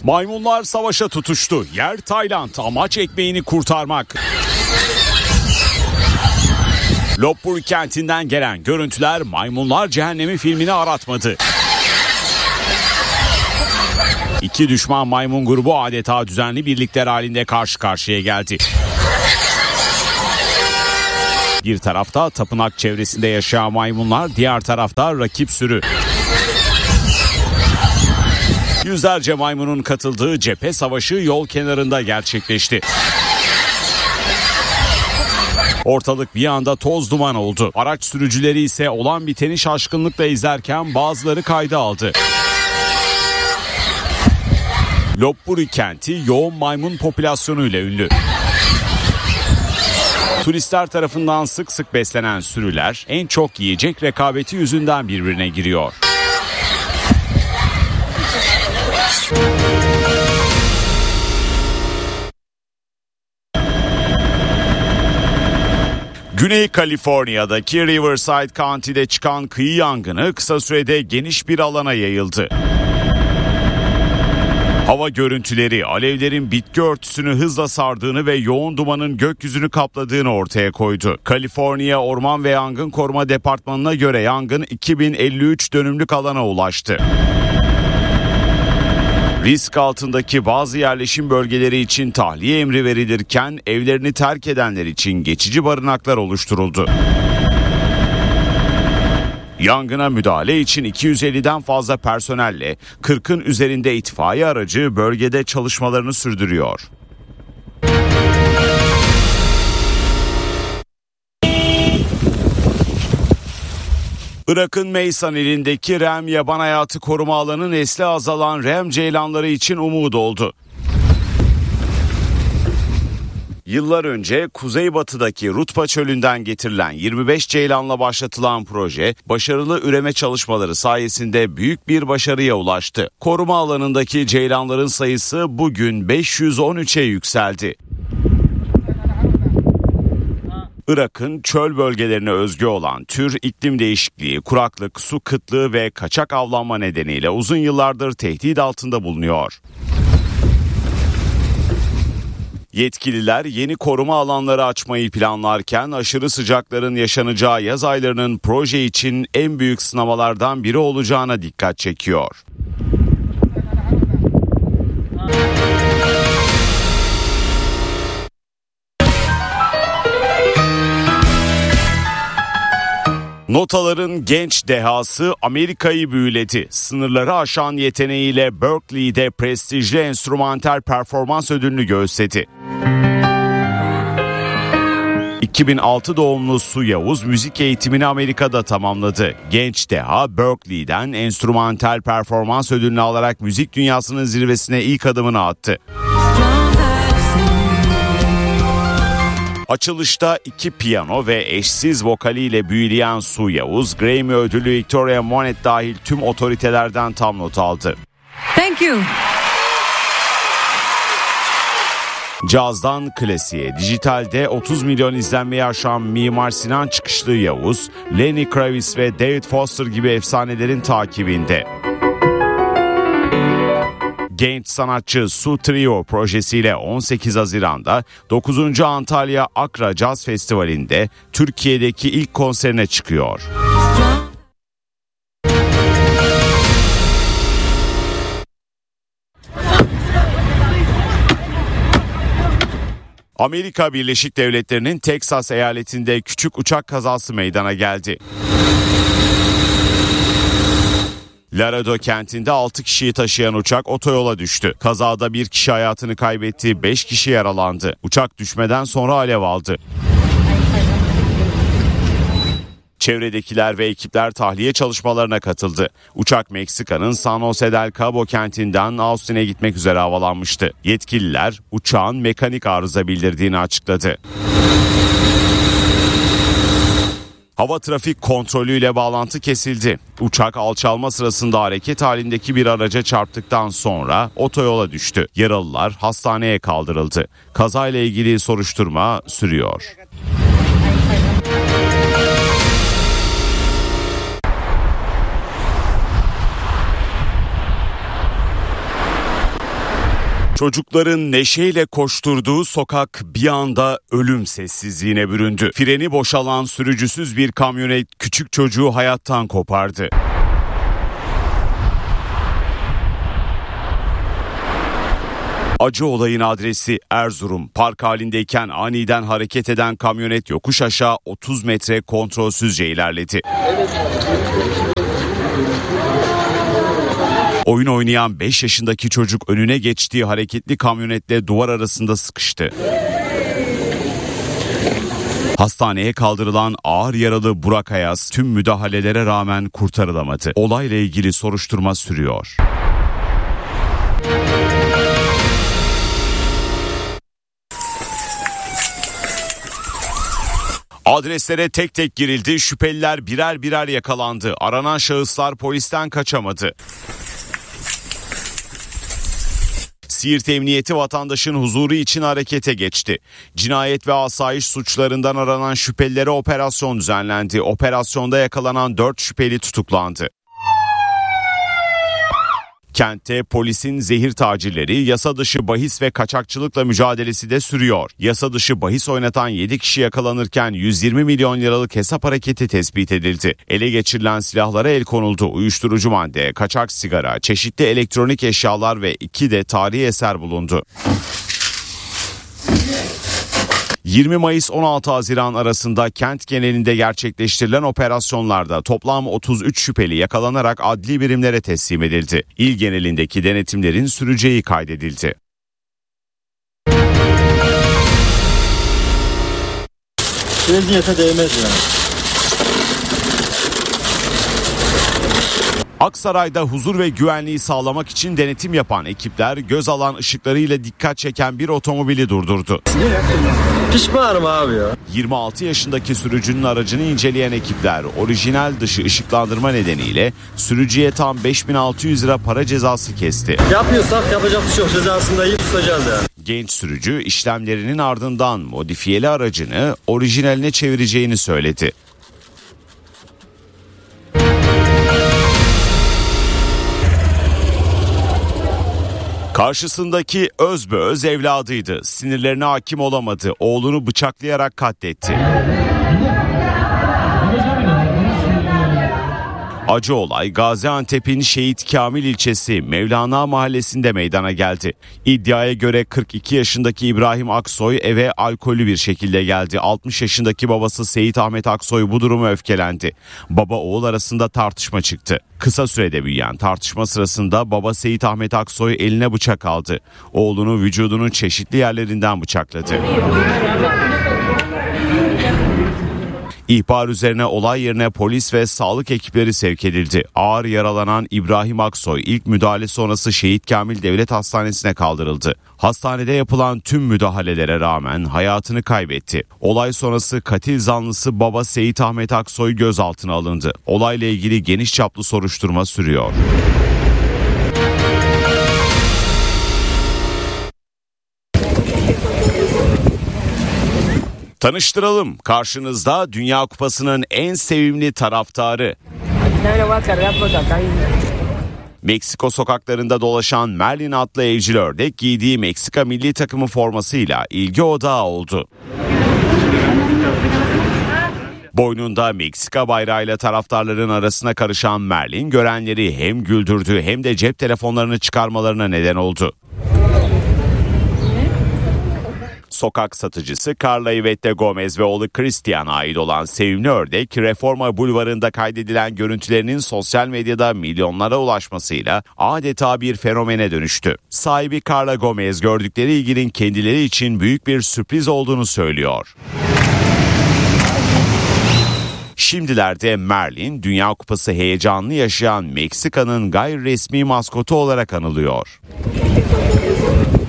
Maymunlar savaşa tutuştu. Yer Tayland, amaç ekmeğini kurtarmak. Lopburi kentinden gelen görüntüler Maymunlar Cehennemi filmini aratmadı. İki düşman maymun grubu adeta düzenli birlikler halinde karşı karşıya geldi. Bir tarafta tapınak çevresinde yaşayan maymunlar, diğer tarafta rakip sürü. Yüzlerce maymunun katıldığı cephe savaşı yol kenarında gerçekleşti. Ortalık bir anda toz duman oldu. Araç sürücüleri ise olan biteni şaşkınlıkla izlerken bazıları kayda aldı. Lopburi kenti yoğun maymun popülasyonuyla ünlü. Turistler tarafından sık sık beslenen sürüler en çok yiyecek rekabeti yüzünden birbirine giriyor. Güney Kaliforniya'daki Riverside County'de çıkan kıyı yangını kısa sürede geniş bir alana yayıldı. Hava görüntüleri alevlerin bitki örtüsünü hızla sardığını ve yoğun dumanın gökyüzünü kapladığını ortaya koydu. Kaliforniya Orman ve Yangın Koruma Departmanı'na göre yangın 2053 dönümlük alana ulaştı. Risk altındaki bazı yerleşim bölgeleri için tahliye emri verilirken evlerini terk edenler için geçici barınaklar oluşturuldu. Yangına müdahale için 250'den fazla personelle 40'ın üzerinde itfaiye aracı bölgede çalışmalarını sürdürüyor. Irak'ın Meysan ilindeki Rem Yaban Hayatı Koruma Alanı nesli azalan Rem ceylanları için umut oldu. Yıllar önce kuzeybatıdaki Rutba Çölü'nden getirilen 25 ceylanla başlatılan proje, başarılı üreme çalışmaları sayesinde büyük bir başarıya ulaştı. Koruma alanındaki ceylanların sayısı bugün 513'e yükseldi. Irak'ın çöl bölgelerine özgü olan tür iklim değişikliği, kuraklık, su kıtlığı ve kaçak avlanma nedeniyle uzun yıllardır tehdit altında bulunuyor. Yetkililer yeni koruma alanları açmayı planlarken aşırı sıcakların yaşanacağı yaz aylarının proje için en büyük sınavlardan biri olacağına dikkat çekiyor. Notaların genç dehası Amerika'yı büyüledi. Sınırları aşan yeteneğiyle Berkeley'de prestijli enstrümantal performans ödülünü göğüsledi. 2006 doğumlu Su Yavuz müzik eğitimini Amerika'da tamamladı. Genç deha Berkeley'den enstrümantal performans ödülünü alarak müzik dünyasının zirvesine ilk adımını attı. Açılışta 2 piyano ve eşsiz vokaliyle büyüleyen Su Yavuz, Grammy ödüllü Victoria Monet dahil tüm otoritelerden tam not aldı. Thank you. Cazdan klasiğe, dijitalde 30 milyon izlenmeyi aşan Mimar Sinan çıkışlı Yavuz, Lenny Kravitz ve David Foster gibi efsanelerin takibinde. Genç sanatçı Su Trio projesiyle 18 Haziran'da 9. Antalya Akra Caz Festivali'nde Türkiye'deki ilk konserine çıkıyor. Amerika Birleşik Devletleri'nin Teksas eyaletinde küçük uçak kazası meydana geldi. Laredo kentinde 6 kişiyi taşıyan uçak otoyola düştü. Kazada bir kişi hayatını kaybetti, 5 kişi yaralandı. Uçak düşmeden sonra alev aldı. Çevredekiler ve ekipler tahliye çalışmalarına katıldı. Uçak Meksika'nın San Jose del Cabo kentinden Austin'e gitmek üzere havalanmıştı. Yetkililer uçağın mekanik arıza bildirdiğini açıkladı. Hava trafik kontrolüyle bağlantı kesildi. Uçak alçalma sırasında hareket halindeki bir araca çarptıktan sonra otoyola düştü. Yaralılar hastaneye kaldırıldı. Kazayla ilgili soruşturma sürüyor. Çocukların neşeyle koşturduğu sokak bir anda ölüm sessizliğine büründü. Freni boşalan sürücüsüz bir kamyonet küçük çocuğu hayattan kopardı. Acı olayın adresi Erzurum. Park halindeyken aniden hareket eden kamyonet yokuş aşağı 30 metre kontrolsüzce ilerledi. Oyun oynayan 5 yaşındaki çocuk önüne geçtiği hareketli kamyonetle duvar arasında sıkıştı. Hastaneye kaldırılan ağır yaralı Burak Ayaz tüm müdahalelere rağmen kurtarılamadı. Olayla ilgili soruşturma sürüyor. Adreslere tek tek girildi, şüpheliler birer birer yakalandı. Aranan şahıslar polisten kaçamadı. Siirt Emniyeti vatandaşın huzuru için harekete geçti. Cinayet ve asayiş suçlarından aranan şüphelilere operasyon düzenlendi. Operasyonda yakalanan 4 şüpheli tutuklandı. Kentte polisin zehir tacirleri, yasa dışı bahis ve kaçakçılıkla mücadelesi de sürüyor. Yasa dışı bahis oynatan 7 kişi yakalanırken 120 milyon liralık hesap hareketi tespit edildi. Ele geçirilen silahlara el konuldu. Uyuşturucu madde, kaçak sigara, çeşitli elektronik eşyalar ve 2 de tarihi eser bulundu. 20 Mayıs 16 Haziran arasında kent genelinde gerçekleştirilen operasyonlarda toplam 33 şüpheli yakalanarak adli birimlere teslim edildi. İl genelindeki denetimlerin süreceği kaydedildi. Eziyete değmez yani. Aksaray'da huzur ve güvenliği sağlamak için denetim yapan ekipler göz alan ışıklarıyla dikkat çeken bir otomobili durdurdu. Pişmanım abi ya. 26 yaşındaki sürücünün aracını inceleyen ekipler orijinal dışı ışıklandırma nedeniyle sürücüye tam 5.600 lira para cezası kesti. Yapıyorsak yapacak bir şey yok, cezasını da yiyip tutacağız yani. Genç sürücü işlemlerinin ardından modifiyeli aracını orijinaline çevireceğini söyledi. Karşısındaki özbeöz evladıydı. Sinirlerine hakim olamadı. Oğlunu bıçaklayarak katletti. Acı olay Gaziantep'in Şehit Kamil ilçesi Mevlana mahallesinde meydana geldi. İddiaya göre 42 yaşındaki İbrahim Aksoy eve alkollü bir şekilde geldi. 60 yaşındaki babası Seyit Ahmet Aksoy bu durumu öfkelendi. Baba oğul arasında tartışma çıktı. Kısa sürede büyüyen tartışma sırasında baba Seyit Ahmet Aksoy eline bıçak aldı. Oğlunu vücudunun çeşitli yerlerinden bıçakladı. İhbar üzerine olay yerine polis ve sağlık ekipleri sevk edildi. Ağır yaralanan İbrahim Aksoy ilk müdahale sonrası Şehit Kamil Devlet Hastanesi'ne kaldırıldı. Hastanede yapılan tüm müdahalelere rağmen hayatını kaybetti. Olay sonrası katil zanlısı baba Seyit Ahmet Aksoy gözaltına alındı. Olayla ilgili geniş çaplı soruşturma sürüyor. Tanıştıralım, karşınızda Dünya Kupası'nın en sevimli taraftarı. Meksiko sokaklarında dolaşan Merlin adlı evcil ördek giydiği Meksika milli takımı formasıyla ilgi odağı oldu. Boynunda Meksika bayrağıyla taraftarların arasına karışan Merlin görenleri hem güldürdü hem de cep telefonlarını çıkarmalarına neden oldu. Sokak satıcısı Carla Ivette Gomez ve oğlu Christian'a ait olan sevimli ördek, Reforma Bulvarı'nda kaydedilen görüntülerinin sosyal medyada milyonlara ulaşmasıyla adeta bir fenomene dönüştü. Sahibi Carla Gomez gördükleri ilginin kendileri için büyük bir sürpriz olduğunu söylüyor. Şimdilerde Merlin, Dünya Kupası heyecanını yaşayan Meksika'nın gayri resmi maskotu olarak anılıyor.